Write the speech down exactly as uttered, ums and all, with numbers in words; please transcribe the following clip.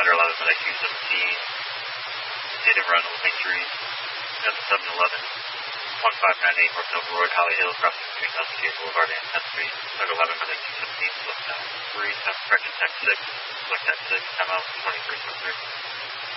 Thunder eleven, Medic two seventeen, State of Run, Victory, S seven eleven, one five nine eight, North Nova Road, Holly Hill, crossing between Massachusetts Boulevard and tenth Street, Thunder eleven, Medic two seventeen, select down three, time correction, text six, select text six, time out twenty-three, twenty-three.